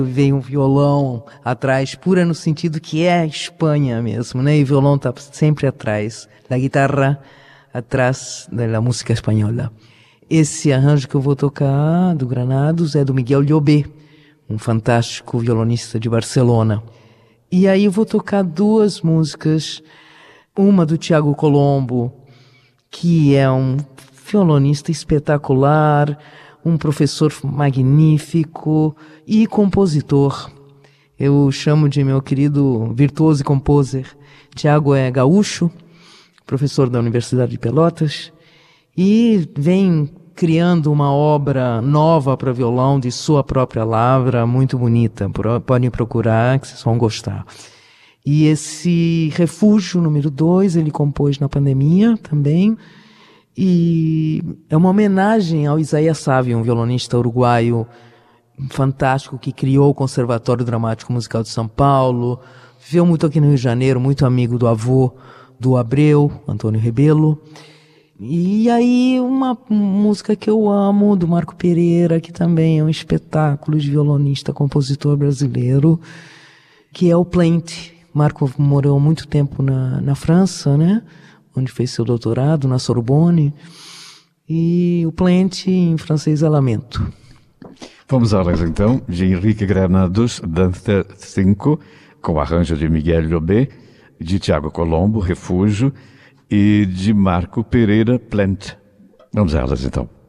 Vem um violão atrás, pura no sentido que é a Espanha mesmo, né? E o violão tá sempre atrás, da guitarra atrás da música espanhola. Esse arranjo que eu vou tocar do Granados é do Miguel Llobet, um fantástico violonista de Barcelona. E aí eu vou tocar duas músicas, uma do Tiago Colombo, que é um violonista espetacular, um professor magnífico e compositor. Eu chamo de meu querido virtuoso e composer. Tiago é gaúcho, professor da Universidade de Pelotas, e vem criando uma obra nova para violão de sua própria lavra, muito bonita. Podem procurar que vocês vão gostar. E esse Refúgio número 2 ele compôs na pandemia também. E é uma homenagem ao Isaías Sávio, um violonista uruguaio fantástico que criou o Conservatório Dramático Musical de São Paulo, viveu muito aqui no Rio de Janeiro, muito amigo do avô do Abreu, Antônio Rebelo. E aí uma música que eu amo, do Marco Pereira, que também é um espetáculo de violonista, compositor brasileiro, que é o Plainte. Marco morou muito tempo na França, né? Onde fez seu doutorado, na Sorbonne. E o Plainte em francês é lamento. Vamos a elas então, de Henrique Granados, Dança 5, com arranjo de Miguel Llobet, de Tiago Colombo, Refúgio, e de Marco Pereira, Plainte. Vamos a elas então.